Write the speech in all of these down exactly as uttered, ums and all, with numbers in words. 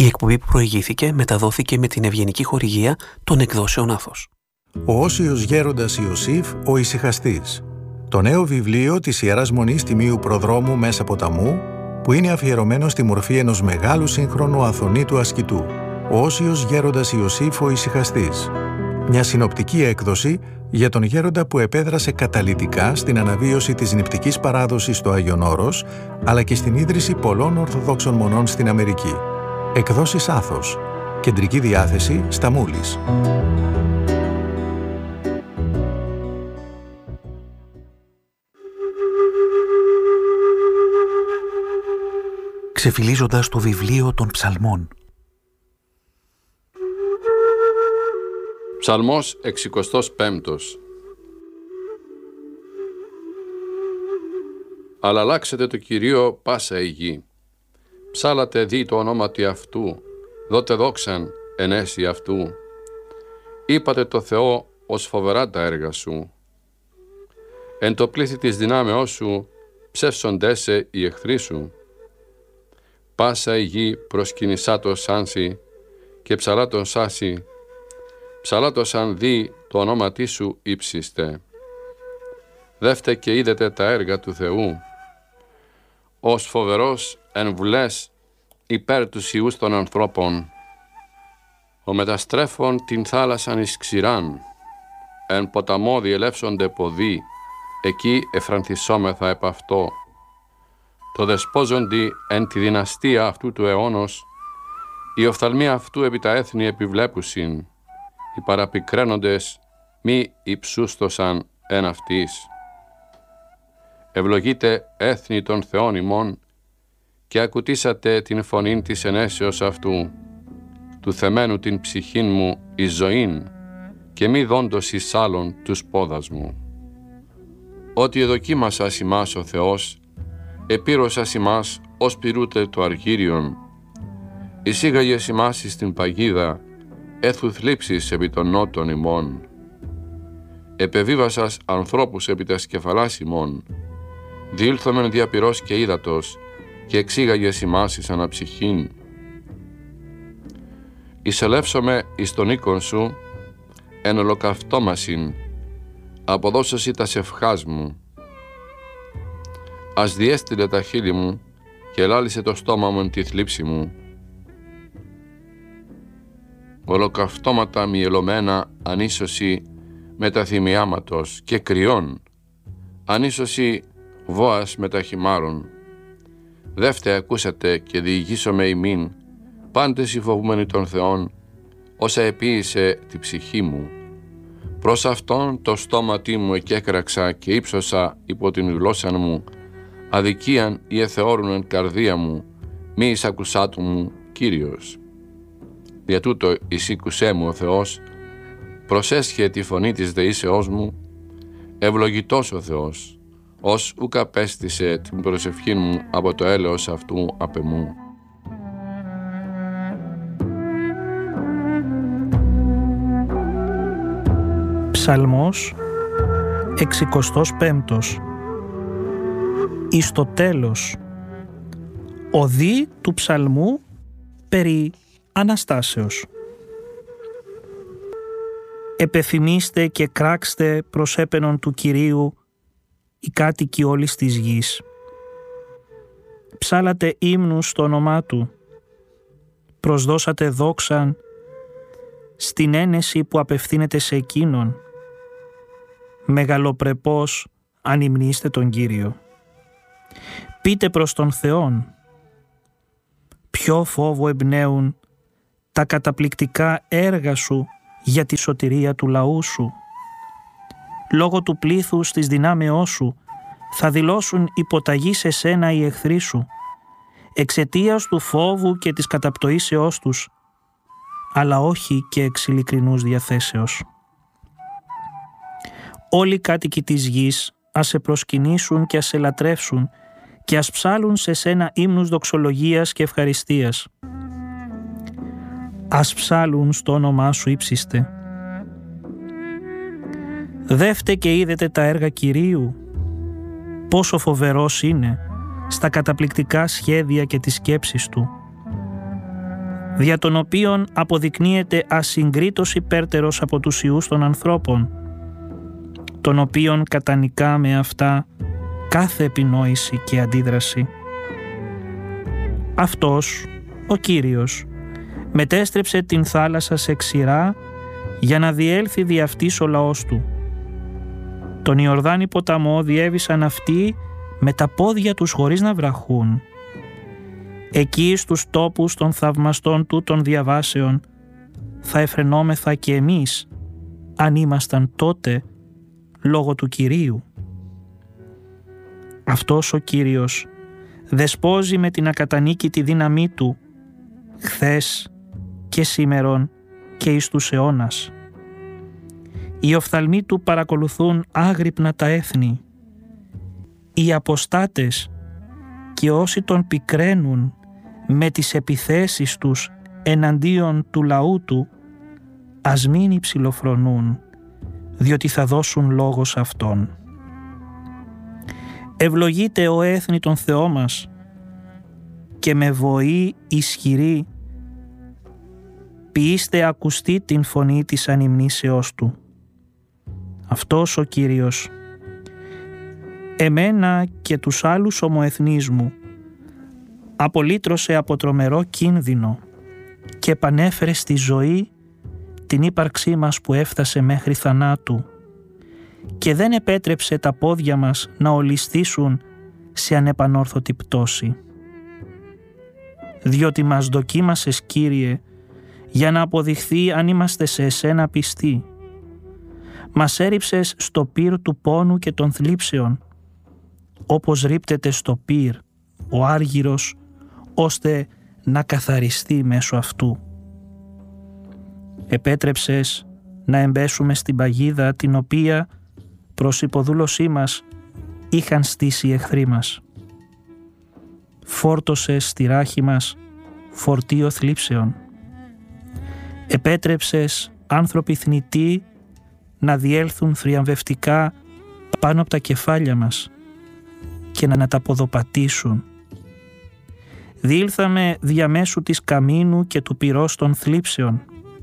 εκπομπή που προηγήθηκε μεταδόθηκε με την ευγενική χορηγία των εκδόσεων Άθος. Ο Όσιος Γέροντας Ιωσήφ, ο Ησυχαστής. Το νέο βιβλίο της Ιεράς Μονής Τιμίου Προδρόμου Μέσα Ποταμού, που είναι αφιερωμένο στη μορφή ενός μεγάλου σύγχρονου αθωνήτου ασκητού. Ο Όσιος Γέροντας Ιωσήφ, ο Ησυχαστής. Μια συνοπτική έκδοση για τον γέροντα που επέδρασε καταλυτικά στην αναβίωση της νηπτικής παράδοσης στο Άγιον Όρος, αλλά και στην ίδρυση πολλών Ορθοδόξων μονών στην Αμερική. Εκδόσεις Άθος. Κεντρική διάθεση Σταμούλης. Ξεφυλίζοντας το βιβλίο των ψαλμών. Ψαλμός εξηκοστός πέμπτος. Αλλά αλλάξετε το Κυρίο πάσα η γη. Ψάλατε δι το ονόματι αυτού, δότε δόξαν ενέσει αυτού. Είπατε το Θεό ως φοβερά τα έργα σου. Εν το πλήθη της δυνάμεώς σου ψεύσοντέσαι οι εχθροί σου. Πάσα η γη προσκυνησά το σάνσι και ψαλά τον σάσι. Ψαλά το σαν δι το ονόματί σου ύψιστε. Δεύτε και είδετε τα έργα του Θεού. Ως φοβερός εν βουλές υπέρ τους ιούς των ανθρώπων. Ο μεταστρέφων την θάλασσαν εις ξηράν. Εν ποταμό διελεύσονται ποδοί, εκεί εφρανθισόμεθα επ' αυτό. Το δεσπόζοντι εν τη δυναστεία αυτού του αιώνος, η οφθαλμή αυτού επί τα έθνη επιβλέπουσιν, οι παραπικραίνοντες μη υψούστοσαν εν αυτής. Ευλογείτε έθνη των Θεών ημών και ακουτήσατε την φωνήν της ενέσεως αυτού, του θεμένου την ψυχήν μου εις ζωήν και μη δόντος εις άλλον τους πόδας μου. Ότι εδοκίμασας ημάς ο Θεός, επήρωσας ημάς ως πυρούτε το αργύριον, εισήγαγες ημάς εις την παγίδα, έθου θλίψεις επί των νότων ημών. Επεβίβασας ανθρώπους επί τας κεφαλάς ημών, διήλθομεν διαπυρός και ύδατος, και εξήγαγες ημάς εις αναψυχήν. Εισελεύσομαι εις τον οίκον σου, εν ολοκαυτόμασιν, αποδώσωσι τας ευχάς μου. Ας διέστειλε τα χείλη μου και ελάλησε το στόμα μου εν τη θλίψη μου. Ολοκαυτώματα μυελωμένα ανίσωση με τα θυμιάματος και κρυών, ανίσωση βόας με τα χυμάρων. Δεύτε ακούσατε και διηγήσομαι ημίν, πάντες οι φοβούμενοι των Θεών, όσα επίησε τη ψυχή μου. Προς Αυτόν το στόματί μου εκέκραξα και ύψωσα υπό την γλώσσα μου, αδικίαν ή εθεώρουν εν καρδία μου, μη εισακουσάτου μου Κύριος. Δια τούτο εισήκουσέ μου ο Θεός, προσέσχε τη φωνή της δεήσεώς μου, ευλογητός ο Θεός, ως ουκ απέστησε την προσευχή μου από το έλεος αυτού απ' εμού. Ψαλμός εξηκοστός πέμπτος. Εις το τέλος. Οδή του ψαλμού περί Αναστάσεως. Επεθυμίστε και κράξτε προς έπαινον του Κυρίου οι κάτοικοι όλης της γης. Ψάλατε ύμνους στο όνομά Του. Προσδώσατε δόξαν στην ένεση που απευθύνεται σε Εκείνον. Μεγαλοπρεπώς ανυμνήστε τον Κύριο. Πείτε προς τον Θεόν. Ποιο φόβο εμπνέουν τα καταπληκτικά έργα Σου για τη σωτηρία του λαού Σου. Λόγω του πλήθους της δυνάμεώς Σου θα δηλώσουν υποταγή σε Σένα οι εχθροί Σου, εξαιτίας του φόβου και της καταπτωήσεώς τους, αλλά όχι και εξ ειλικρινούς διαθέσεως. Όλοι οι κάτοικοι της γης ας σε προσκυνήσουν και ας σε λατρεύσουν και ας ψάλουν σε Σένα ύμνους δοξολογίας και ευχαριστίας. Ας ψάλουν στο όνομά Σου ύψιστε. Δεύτε και είδετε τα έργα Κυρίου, πόσο φοβερός είναι στα καταπληκτικά σχέδια και τις σκέψεις Του. δια των οποίων αποδεικνύεται ασυγκρίτως υπέρτερος από τους ιούς των ανθρώπων, των οποίων κατανικά με αυτά κάθε επινόηση και αντίδραση. Αυτός, ο Κύριος, μετέστρεψε την θάλασσα σε ξηρά για να διέλθει δι' αυτής ο λαός του. Τον Ιορδάνη ποταμό διέβησαν αυτοί με τα πόδια τους χωρίς να βραχούν. Εκεί στους τόπους των θαυμαστών του των διαβάσεων θα εφρενόμεθα και εμείς, αν ήμασταν τότε λόγω του Κυρίου. Αυτός ο Κύριος δεσπόζει με την ακατανίκητη δύναμή του, χθες και σήμερον και εις τους αιώνας. Οι οφθαλμοί του παρακολουθούν άγρυπνα τα έθνη. Οι αποστάτες και όσοι τον πικραίνουν με τις επιθέσεις τους εναντίον του λαού του, ας μην υψηλοφρονούν, διότι θα δώσουν λόγο σε Αυτόν. Ευλογείτε ο έθνη τον Θεό μας και με βοή ισχυρή ποιήστε ακουστεί την φωνή της ανυμνήσεώς Του. Αυτός ο Κύριος εμένα και τους άλλους ομοεθνείς μου απολύτρωσε από τρομερό κίνδυνο και επανέφερε στη ζωή την ύπαρξή μας που έφτασε μέχρι θανάτου και δεν επέτρεψε τα πόδια μας να ολισθήσουν σε ανεπανόρθωτη πτώση. Διότι μας δοκίμασες, Κύριε, για να αποδειχθεί αν είμαστε σε εσένα πιστοί. Μας έριψες στο πύρ του πόνου και των θλίψεων, όπως ρίπτεται στο πύρ ο άργυρος, ώστε να καθαριστεί μέσω αυτού. Επέτρεψες να εμπέσουμε στην παγίδα την οποία προς υποδούλωσή μας είχαν στήσει οι εχθροί μας. Φόρτωσες στη ράχη μας φορτίο θλίψεων. Επέτρεψες άνθρωποι θνητοί να διέλθουν θριαμβευτικά πάνω από τα κεφάλια μας και να τα ποδοπατήσουν. Διήλθαμε διαμέσου της καμίνου και του πυρός των θλίψεων.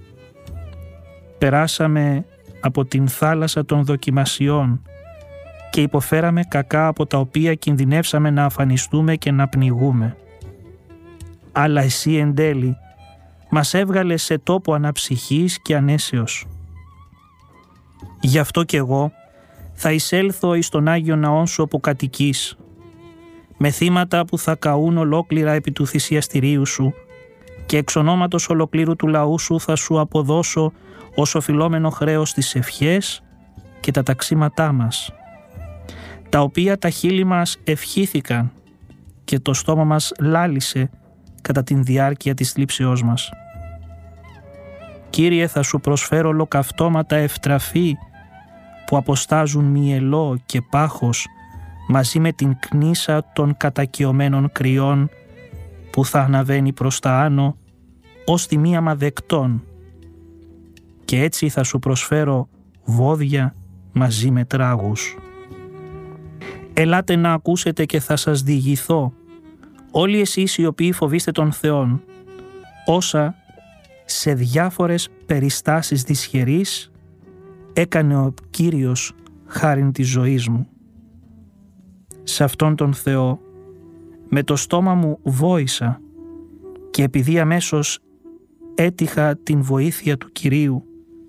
Περάσαμε από την θάλασσα των δοκιμασιών και υποφέραμε κακά από τα οποία κινδυνεύσαμε να αφανιστούμε και να πνιγούμε. Αλλά εσύ εν τέλει μας έβγαλες σε τόπο αναψυχής και ανέσεως. Γι' αυτό κι εγώ θα εισέλθω εις τον Άγιο Ναόν σου όπου κατοικείς, με θύματα που θα καούν ολόκληρα επί του θυσιαστηρίου σου και εξ ονόματος ολοκλήρου του λαού σου θα σου αποδώσω ως οφειλόμενο χρέος τις ευχές και τα ταξίματά μας, τα οποία τα χείλη μας ευχήθηκαν και το στόμα μας λάλησε κατά την διάρκεια της θλίψεώς μας. Κύριε, θα σου προσφέρω ολοκαυτώματα ευτραφή που αποστάζουν μυελό και πάχος μαζί με την κνίσα των κατακυωμένων κρυών που θα αναβαίνει προς τα άνω ως τιμίαμα δεκτών, και έτσι θα σου προσφέρω βόδια μαζί με τράγους. Ελάτε να ακούσετε και θα σας διηγηθώ, όλοι εσείς οι οποίοι φοβείστε τον Θεόν, όσα σε διάφορες περιστάσεις δυσχερείς έκανε ο Κύριος χάριν της ζωής μου. Σε αυτόν τον Θεό με το στόμα μου βόησα και επειδή αμέσως έτυχα την βοήθεια του Κυρίου,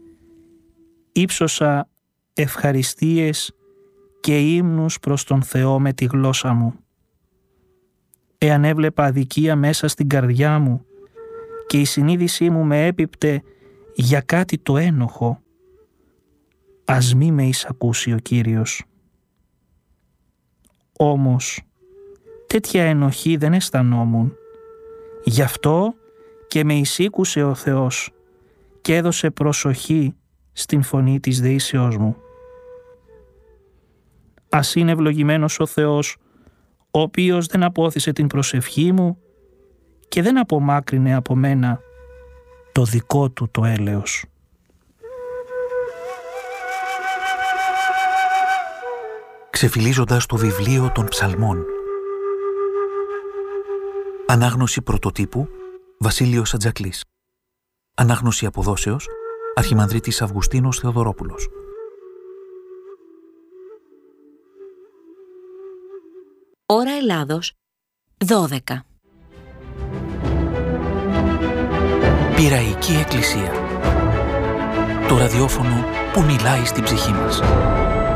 ύψωσα ευχαριστίες και ύμνους προς τον Θεό με τη γλώσσα μου. Εάν έβλεπα αδικία μέσα στην καρδιά μου και η συνείδησή μου με έπιπτε για κάτι το ένοχο, ας μη με εισακούσει ο Κύριος. Όμως τέτοια ενοχή δεν αισθανόμουν, γι' αυτό και με εισήκουσε ο Θεός και έδωσε προσοχή στην φωνή της δεήσεώς μου. Ας είναι ευλογημένος ο Θεός, ο οποίος δεν απόθυσε την προσευχή μου και δεν απομάκρυνε από μένα το δικό του το έλεος. Ξεφυλίζοντας το βιβλίο των ψαλμών. Ανάγνωση πρωτοτύπου Βασίλειος Ατζακλής. Ανάγνωση αποδόσεως Αρχιμανδρίτης Αυγουστίνος Θεοδωρόπουλος. Ώρα Ελλάδος, δώδεκα. Πειραϊκή Εκκλησία. Το ραδιόφωνο που μιλάει στην ψυχή μας.